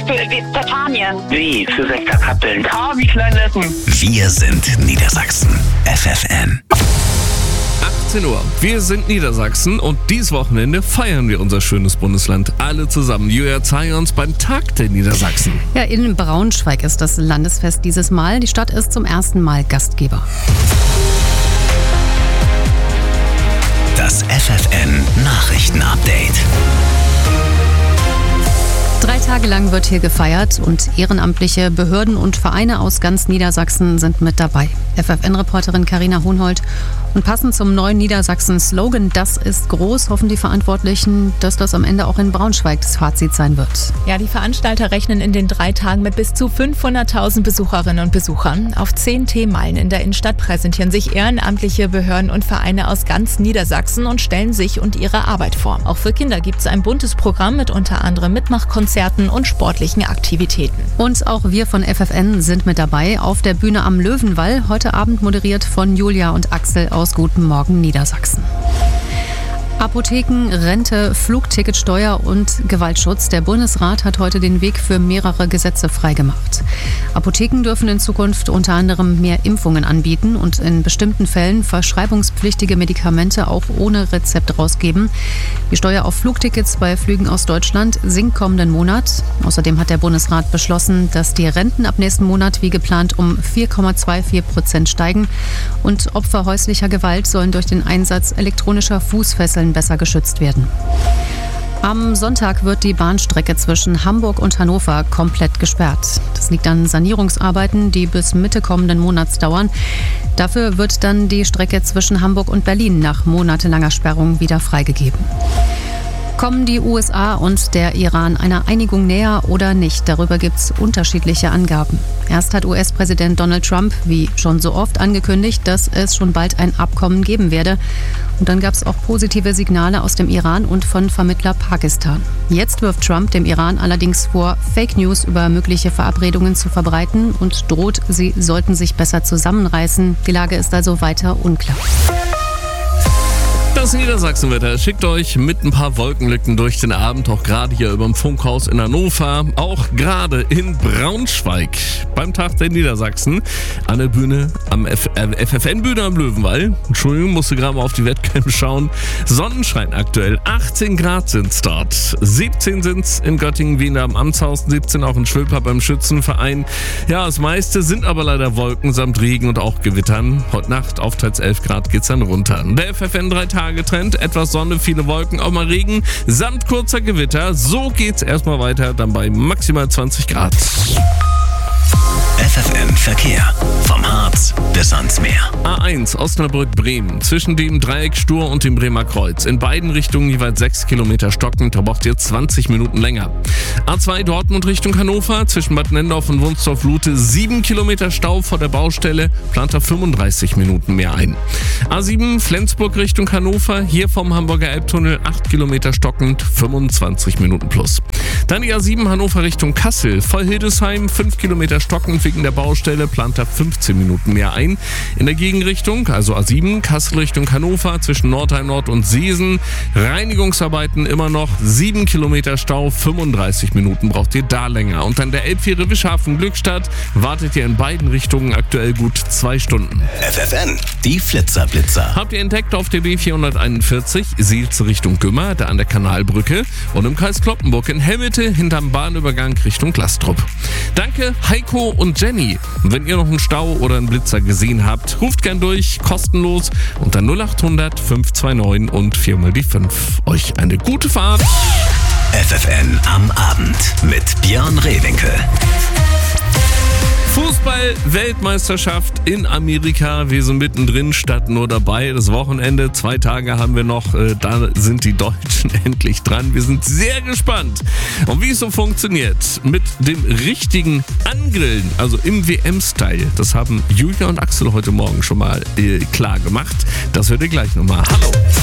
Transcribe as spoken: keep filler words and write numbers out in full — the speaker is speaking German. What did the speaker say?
Für wie Britannien. W für Westerkappeln. K wie Kleinlessen. Wir sind Niedersachsen. F F N. achtzehn Uhr. Wir sind Niedersachsen und dieses Wochenende feiern wir unser schönes Bundesland alle zusammen. Julia, zeige uns beim Tag der Niedersachsen. Ja, in Braunschweig ist das Landesfest dieses Mal. Die Stadt ist zum ersten Mal Gastgeber. Das F F N Nachrichtenupdate. Drei Tage lang wird hier gefeiert und ehrenamtliche Behörden und Vereine aus ganz Niedersachsen sind mit dabei. F F N-Reporterin Carina Hohnhold. Und passend zum neuen Niedersachsen-Slogan, das ist groß, hoffen die Verantwortlichen, dass das am Ende auch in Braunschweig das Fazit sein wird. Ja, die Veranstalter rechnen in den drei Tagen mit bis zu fünfhunderttausend Besucherinnen und Besuchern. Auf zehn Themenmeilen in der Innenstadt präsentieren sich ehrenamtliche Behörden und Vereine aus ganz Niedersachsen und stellen sich und ihre Arbeit vor. Auch für Kinder gibt es ein buntes Programm mit unter anderem Mitmachkonzerten und sportlichen Aktivitäten. Und auch wir von F F N sind mit dabei auf der Bühne am Löwenwall, heute Abend moderiert von Julia und Axel aus Guten Morgen Niedersachsen. Apotheken, Rente, Flugticketsteuer und Gewaltschutz. Der Bundesrat hat heute den Weg für mehrere Gesetze freigemacht. Apotheken dürfen in Zukunft unter anderem mehr Impfungen anbieten und in bestimmten Fällen verschreibungspflichtige Medikamente auch ohne Rezept rausgeben. Die Steuer auf Flugtickets bei Flügen aus Deutschland sinkt kommenden Monat. Außerdem hat der Bundesrat beschlossen, dass die Renten ab nächsten Monat wie geplant um vier Komma zweiundvierzig Prozent steigen. Und Opfer häuslicher Gewalt sollen durch den Einsatz elektronischer Fußfesseln besser geschützt werden. Am Sonntag wird die Bahnstrecke zwischen Hamburg und Hannover komplett gesperrt. Das liegt an Sanierungsarbeiten, die bis Mitte kommenden Monats dauern. Dafür wird dann die Strecke zwischen Hamburg und Berlin nach monatelanger Sperrung wieder freigegeben. Kommen die U S A und der Iran einer Einigung näher oder nicht? Darüber gibt es unterschiedliche Angaben. Erst hat U S-Präsident Donald Trump, wie schon so oft, angekündigt, dass es schon bald ein Abkommen geben werde. Und dann gab es auch positive Signale aus dem Iran und von Vermittler Pakistan. Jetzt wirft Trump dem Iran allerdings vor, Fake News über mögliche Verabredungen zu verbreiten und droht, sie sollten sich besser zusammenreißen. Die Lage ist also weiter unklar. Das Niedersachsenwetter schickt euch mit ein paar Wolkenlücken durch den Abend, auch gerade hier über dem Funkhaus in Hannover, auch gerade in Braunschweig beim Tag der Niedersachsen an der Bühne, am F F N-Bühne am Löwenwall. Entschuldigung, musste gerade mal auf die Wettcam schauen. Sonnenschein aktuell, achtzehn Grad sind's dort, siebzehn sind's in Göttingen, Wien am Amtshaus, siebzehn auch in Schwilper beim Schützenverein. Ja, das meiste sind aber leider Wolken samt Regen und auch Gewittern. Heute Nacht auf teils elf Grad geht's dann runter. Der F F N drei Tage getrennt, etwas Sonne, viele Wolken, auch mal Regen, samt kurzer Gewitter. So geht's erstmal weiter, dann bei maximal zwanzig Grad. F F N Verkehr. Vom Harz bis ans Meer. A eins Osnabrück-Bremen zwischen dem Dreieck Stur und dem Bremer Kreuz. In beiden Richtungen jeweils sechs Kilometer stockend, da braucht ihr zwanzig Minuten länger. A zwei Dortmund Richtung Hannover zwischen Bad Nendorf und Wunstorf-Lute sieben Kilometer Stau vor der Baustelle, plant da fünfunddreißig Minuten mehr ein. A sieben Flensburg Richtung Hannover, hier vom Hamburger Elbtunnel acht Kilometer stockend, fünfundzwanzig Minuten plus. Dann die A sieben Hannover Richtung Kassel, vor Hildesheim fünf Kilometer stockend wegen der Baustelle, plant da fünfzehn Minuten mehr ein. In der Gegenrichtung, also A sieben, Kassel Richtung Hannover, zwischen Nordheim Nord und Seesen, Reinigungsarbeiten immer noch, sieben Kilometer Stau, fünfunddreißig Minuten braucht ihr da länger. Und dann der Elbfähre Wischhafen Glückstadt, wartet ihr in beiden Richtungen aktuell gut zwei Stunden. F F N, die Flitzerblitzer. Habt ihr entdeckt auf der B vierhunderteinundvierzig, Sielz Richtung Gümmer, da an der Kanalbrücke, und im Kreis Kloppenburg in Hellmitte hinterm Bahnübergang Richtung Glastrup. Danke Heiko und Jenny. Wenn ihr noch einen Stau oder einen Blitzer gesehen habt, ruft gern durch, kostenlos, unter null acht hundert fünf zwei neun und vier mal die fünf. Euch eine gute Fahrt. F F N am Abend mit Björn Rehwinkel. Fußball-Weltmeisterschaft in Amerika. Wir sind mittendrin, statt nur dabei. Das Wochenende, zwei Tage haben wir noch. Äh, da sind die Deutschen endlich dran. Wir sind sehr gespannt. Und wie es so funktioniert mit dem richtigen Angrillen, also im W M-Style, das haben Julia und Axel heute Morgen schon mal äh, klar gemacht. Das hört ihr gleich nochmal. Hallo.